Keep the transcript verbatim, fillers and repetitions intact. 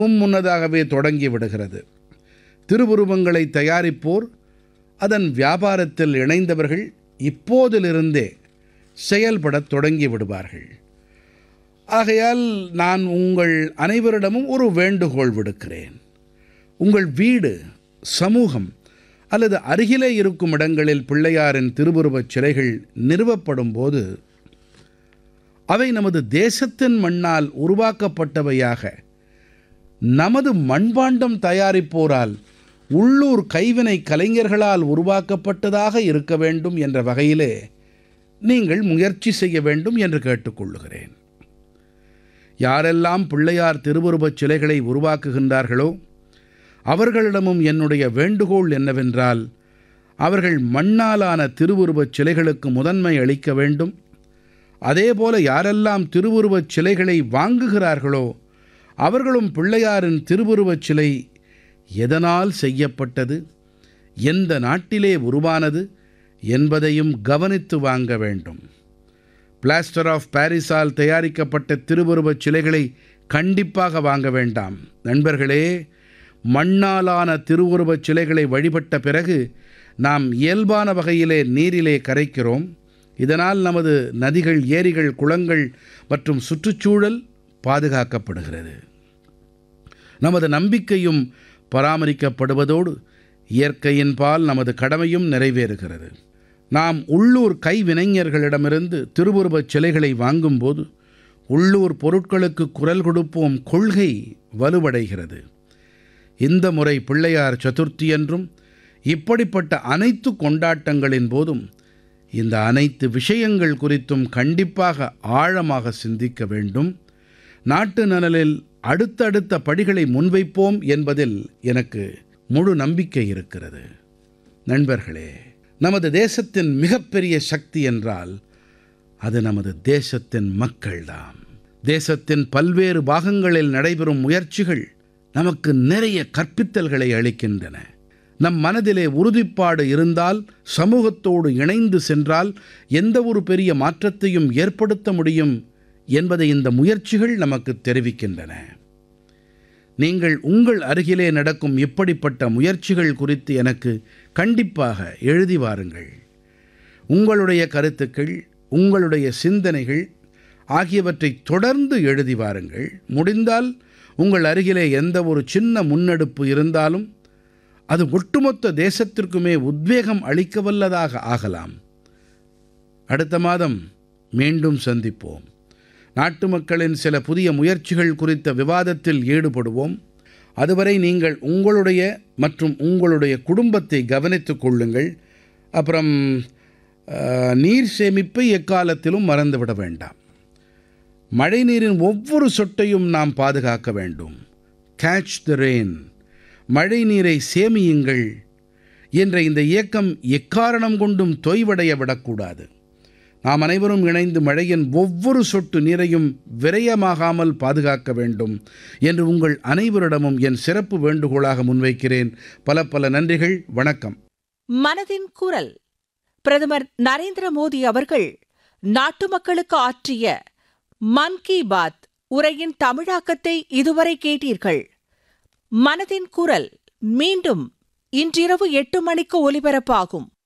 முன்னதாகவே தொடங்கி விடுகிறது. திருவுருவங்களை தயாரிப்போர், அதன் வியாபாரத்தில் இணைந்தவர்கள் இப்போதிலிருந்தே செயல்படத் தொடங்கி விடுவார்கள். ஆகையால் நான் உங்கள் அனைவரிடமும் ஒரு வேண்டுகோள் விடுக்கிறேன். உங்கள் வீடு, சமூகம் அல்லது அருகிலே இருக்கும் இடங்களில் பிள்ளையாரின் திருவுருவச் சிலைகள் நிறுவப்படும் போது அவை நமது தேசத்தின் மண்ணால் உருவாக்கப்பட்டவையாக, நமது மண்பாண்டம் தயாரிப்போரால், உள்ளூர் கைவினை கலைஞர்களால் உருவாக்கப்பட்டதாக இருக்க வேண்டும் என்ற வகையிலே நீங்கள் முயற்சி செய்ய வேண்டும் என்று கேட்டுக்கொள்ளுகிறேன். யாரெல்லாம் பிள்ளையார் திருவுருவச் சிலைகளை உருவாக்குகின்றார்களோ அவர்களிடமும் என்னுடைய வேண்டுகோள் என்னவென்றால், அவர்கள் மண்ணாலான திருவுருவச் சிலைகளுக்கு முதன்மை அளிக்க வேண்டும். அதேபோல யாரெல்லாம் திருவுருவச் சிலைகளை வாங்குகிறார்களோ அவர்களும் பிள்ளையாரின் திருவுருவச் சிலை எதனால் செய்யப்பட்டது, எந்த நாட்டிலே உருவானது என்பதையும் கவனித்து வாங்க வேண்டும். பிளாஸ்டர் ஆஃப் பாரிஸால் தயாரிக்கப்பட்ட திருவுருவச் சிலைகளை கண்டிப்பாக வாங்க வேண்டாம். நண்பர்களே, மண்ணாலான திருவுருவச் சிலைகளை வழிபட்ட பிறகு நாம் இயல்பான வகையிலே நீரிலே கரைக்கிறோம். இதனால் நமது நதிகள், ஏரிகள், குளங்கள் மற்றும் சுற்றுச்சூழல் பாதுகாக்கப்படுகிறது. நமது நம்பிக்கையும் பராமரிக்கப்படுவதோடு இயற்கையின் பால் நமது கடமையும் நிறைவேறுகிறது. நாம் உள்ளூர் கைவினைஞர்களிடமிருந்து திருவுருவச் சிலைகளை வாங்கும்போது உள்ளூர் பொருட்களுக்கு குரல் கொடுப்போம் கொள்கை வலுவடைகிறது. இந்த முறை பிள்ளையார் சதுர்த்தி என்றும் இப்படிப்பட்ட அனைத்து கொண்டாட்டங்களின் போதும் இந்த அனைத்து விஷயங்கள் குறித்தும் கண்டிப்பாக ஆழமாக சிந்திக்க வேண்டும். நாட்டு நலனில் அடுத்தடுத்த படிகளை முன்வைப்போம் என்பதில் எனக்கு முழு நம்பிக்கை இருக்கிறது. நண்பர்களே, நமது தேசத்தின் மிகப்பெரிய சக்தி என்றால் அது நமது தேசத்தின் மக்கள்தாம். தேசத்தின் பல்வேறு பாகங்களில் நடைபெறும் முயற்சிகள் நமக்கு நிறைய கற்பித்தல்களை அளிக்கின்றன. நம் மனதிலே உறுதிப்பாடு இருந்தால், சமூகத்தோடு இணைந்து சென்றால் எந்த ஒரு பெரிய மாற்றத்தையும் ஏற்படுத்த முடியும் என்பதை இந்த முயற்சிகள் நமக்கு தெரிவிக்கின்றன. நீங்கள் உங்கள் அருகிலே நடக்கும் இப்படிப்பட்ட முயற்சிகள் குறித்து எனக்கு கண்டிப்பாக எழுதி வாருங்கள். உங்களுடைய கருத்துக்கள், உங்களுடைய சிந்தனைகள் ஆகியவற்றை தொடர்ந்து எழுதி வாருங்கள். முடிந்தால் உங்கள் அருகிலே எந்த ஒரு சின்ன முன்னெடுப்பு இருந்தாலும் அது ஒட்டுமொத்த தேசத்திற்குமே உத்வேகம் அளிக்கவல்லதாக ஆகலாம். அடுத்த மாதம் மீண்டும் சந்திப்போம். நாட்டு மக்களின் சில புதிய முயற்சிகள் குறித்த விவாதத்தில் ஈடுபடுவோம். அதுவரை நீங்கள் உங்களுடைய மற்றும் உங்களுடைய குடும்பத்தை கவனித்துக் கொள்ளுங்கள். அப்புறம் நீர் சேமிப்பை எக்காலத்திலும் மறந்துவிட வேண்டாம். மழைநீரின் ஒவ்வொரு சொட்டையும் நாம் பாதுகாக்க வேண்டும். கேட்ச் தி ரெயின், மழை நீரை சேமியுங்கள் என்ற இந்த இயக்கம் எக்காரணம் கொண்டும் தொய்வடைய விடக்கூடாது. நாம் அனைவரும் இணைந்து மழையின் ஒவ்வொரு சொட்டு நீரையும் விரயமாகாமல் பாதுகாக்க வேண்டும் என்று உங்கள் அனைவரிடமும் என் சிறப்பு வேண்டுகோளாக முன்வைக்கிறேன். பல பல நன்றிகள். வணக்கம். மனதின் குரல். பிரதமர் நரேந்திர மோடி அவர்கள் நாட்டு மக்களுக்கு ஆற்றிய மன் கி பாத் உரையின் தமிழாக்கத்தை இதுவரை கேட்டீர்கள். மனதின் குரல் மீண்டும் இன்றிரவு எட்டு மணிக்கு ஒலிபரப்பாகும்.